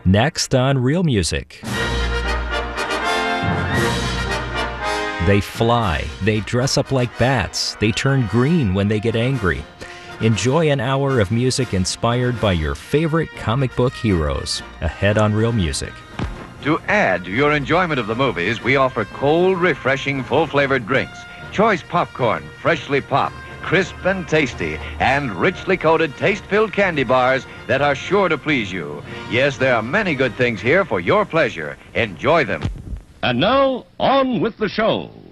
Next on Real Music. They fly, they dress up like bats, they turn green when they get angry. Enjoy an hour of music inspired by your favorite comic book heroes. Ahead on Real Music. To add to your enjoyment of the movies, we offer cold, refreshing, full-flavored drinks, choice popcorn, freshly popped, crisp and tasty, and richly coated, taste-filled candy bars that are sure to please you. Yes, there are many good things here for your pleasure. Enjoy them. And now, on with the show.